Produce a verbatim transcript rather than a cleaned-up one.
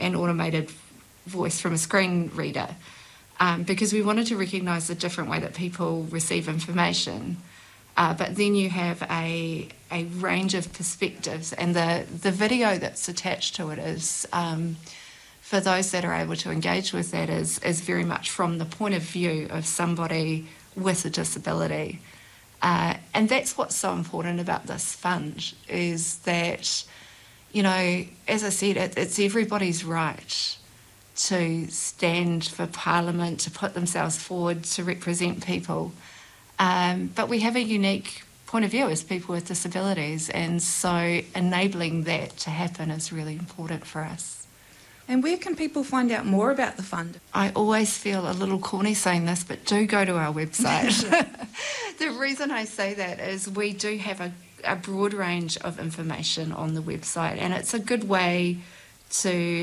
an automated voice from a screen reader, um, because we wanted to recognise the different way that people receive information. Uh, but then you have a a range of perspectives, and the, the video that's attached to it is, um, for those that are able to engage with that, is, is very much from the point of view of somebody with a disability. Uh, and that's what's so important about this fund, is that, you know, as I said, it, it's everybody's right to stand for Parliament, to put themselves forward, to represent people. Um, but we have a unique point of view as people with disabilities, and so enabling that to happen is really important for us. And where can people find out more about the fund? I always feel a little corny saying this, but do go to our website. The reason I say that is we do have a, a broad range of information on the website, and it's a good way to